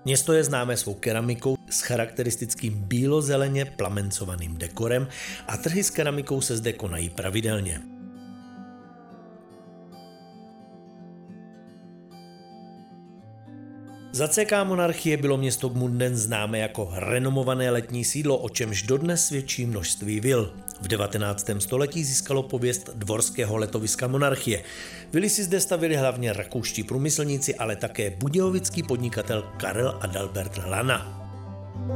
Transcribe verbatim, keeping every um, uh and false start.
Město je známé svou keramikou s charakteristickým bílozeleně plamencovaným dekorem a trhy s keramikou se zde konají pravidelně. Za C K monarchie bylo město Gmunden známé jako renomované letní sídlo, o čemž dodnes svědčí množství vil. V devatenáctém století získalo pověst dvorského letoviska monarchie. Vily si zde stavili hlavně rakouští průmyslníci, ale také budějovický podnikatel Karel Adalbert Lana.